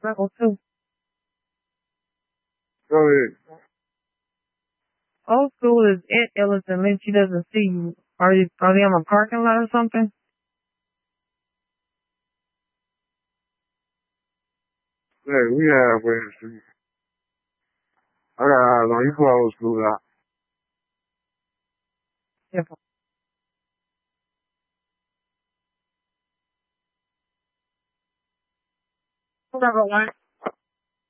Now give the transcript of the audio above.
level 2. Go ahead. Old school is at Ellis and then she doesn't see you. Are they on a parking lot or something? Hey, we halfway in the street. I got eyes on you. Pull old school out. Yeah. Whatever, one.